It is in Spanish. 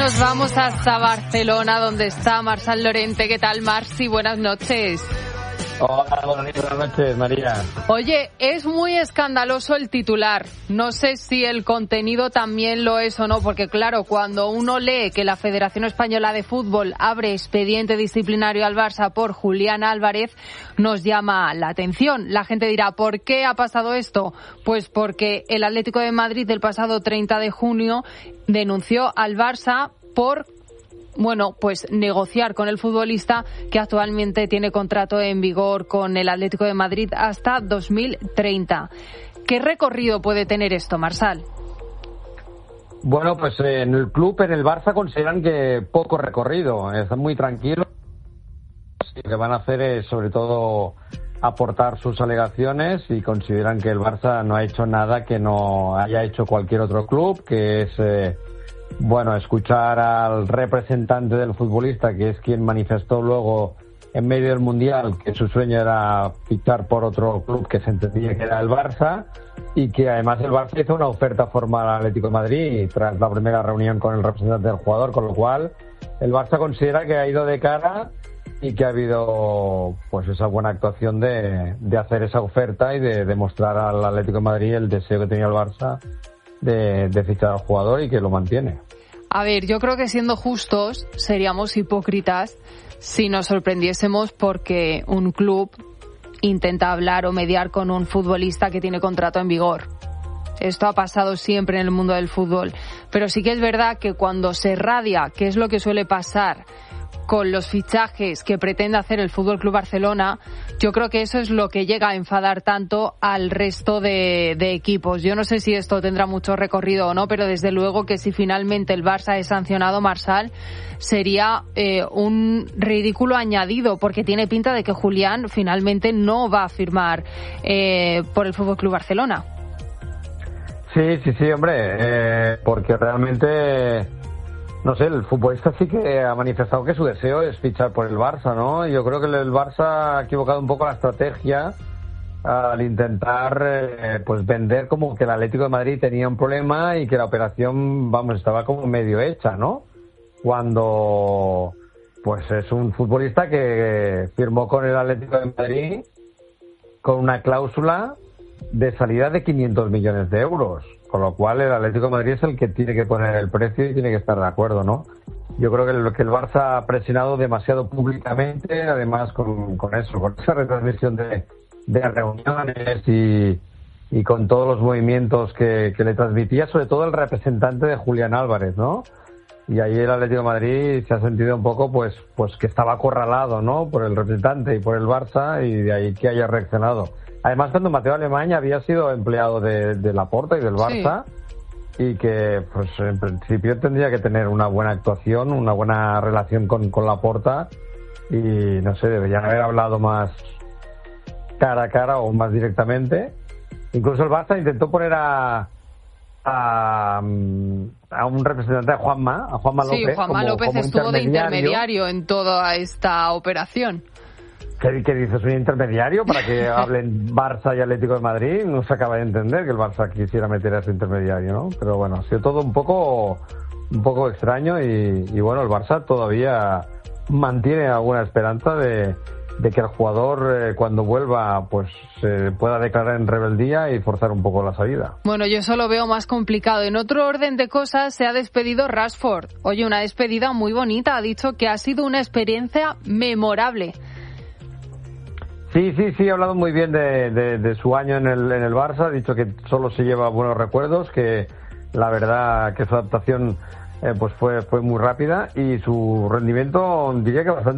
nos vamos hasta Barcelona, donde está Marçal Llorente. ¿Qué tal, Marci? Buenas noches. Hola, buenas noches, María. Oye, es muy escandaloso el titular. No sé si el contenido también lo es o no, porque claro, cuando uno lee que la Federación Española de Fútbol abre expediente disciplinario al Barça por Julián Álvarez, nos llama la atención. La gente dirá, ¿por qué ha pasado esto? Pues porque el Atlético de Madrid del pasado 30 de junio denunció al Barça por pues negociar con el futbolista que actualmente tiene contrato en vigor con el Atlético de Madrid hasta 2030. ¿Qué recorrido puede tener esto, Marçal? Bueno, pues en el club, en el Barça, consideran que poco recorrido. Están muy tranquilos. Lo que van a hacer es, sobre todo, aportar sus alegaciones y consideran que el Barça no ha hecho nada que no haya hecho cualquier otro club, que es escuchar al representante del futbolista, que es quien manifestó luego en medio del Mundial que su sueño era fichar por otro club que se entendía que era el Barça, y que además el Barça hizo una oferta formal al Atlético de Madrid tras la primera reunión con el representante del jugador, con lo cual el Barça considera que ha ido de cara y que ha habido pues esa buena actuación de hacer esa oferta y de demostrar al Atlético de Madrid el deseo que tenía el Barça de fichar al jugador, y que lo mantiene. A ver, yo creo que siendo justos seríamos hipócritas si nos sorprendiésemos porque un club intenta hablar o mediar con un futbolista que tiene contrato en vigor. Esto ha pasado siempre en el mundo del fútbol. Pero sí que es verdad que cuando se radia, que es lo que suele pasar con los fichajes que pretende hacer el Fútbol Club Barcelona, yo creo que eso es lo que llega a enfadar tanto al resto de equipos. Yo no sé si esto tendrá mucho recorrido o no, pero desde luego que si finalmente el Barça es sancionado, Marçal, sería un ridículo añadido, porque tiene pinta de que Julián finalmente no va a firmar por el Fútbol Club Barcelona. Sí, hombre, porque realmente, no sé, el futbolista sí que ha manifestado que su deseo es fichar por el Barça, ¿no? Yo creo que el Barça ha equivocado un poco la estrategia al intentar vender como que el Atlético de Madrid tenía un problema y que la operación, estaba como medio hecha, ¿no? Cuando pues es un futbolista que firmó con el Atlético de Madrid con una cláusula de salida de 500 millones de euros. Con lo cual el Atlético de Madrid es el que tiene que poner el precio y tiene que estar de acuerdo, ¿no? Yo creo que el Barça ha presionado demasiado públicamente, además con esa retransmisión de reuniones y con todos los movimientos que le transmitía, sobre todo el representante de Julián Álvarez, ¿no? Y ahí el Atlético de Madrid se ha sentido un poco pues que estaba acorralado, ¿no? Por el representante y por el Barça, y de ahí que haya reaccionado. Además, cuando Mateo Alemany había sido empleado de Laporta y del Barça, sí, y que pues en principio tendría que tener una buena actuación, una buena relación con Laporta, y no sé, deberían haber hablado más cara a cara o más directamente. Incluso el Barça intentó poner a un representante, a Juanma López. Sí, Juanma López estuvo de intermediario en toda esta operación. ¿Qué dices? ¿Un intermediario para que hablen Barça y Atlético de Madrid? No se acaba de entender que el Barça quisiera meter a ese intermediario, ¿no? Pero bueno, ha sido todo un poco extraño, y bueno, el Barça todavía mantiene alguna esperanza de que el jugador cuando vuelva pues se pueda declarar en rebeldía y forzar un poco la salida. Bueno, yo eso lo veo más complicado. En otro orden de cosas, se ha despedido Rashford. Oye, una despedida muy bonita. Ha dicho que ha sido una experiencia memorable. Sí, ha hablado muy bien de su año en el Barça, ha dicho que solo se lleva buenos recuerdos, que la verdad que su adaptación pues fue muy rápida, y su rendimiento diría que bastante